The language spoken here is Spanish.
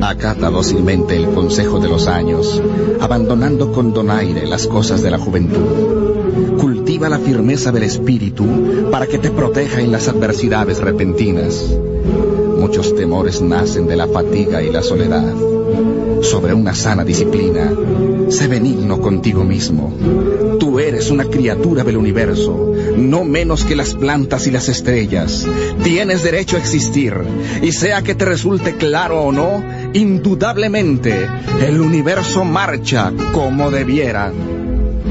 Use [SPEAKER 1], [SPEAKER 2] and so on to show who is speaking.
[SPEAKER 1] Acata dócilmente el consejo de los años, abandonando con donaire las cosas de la juventud. Cultiva la firmeza del espíritu para que te proteja en las adversidades repentinas. Muchos temores nacen de la fatiga y la soledad. Sobre una sana disciplina, sé benigno contigo mismo. Tú eres una criatura del universo, no menos que las plantas y las estrellas. Tienes derecho a existir, y sea que te resulte claro o no, indudablemente, el universo marcha como debiera.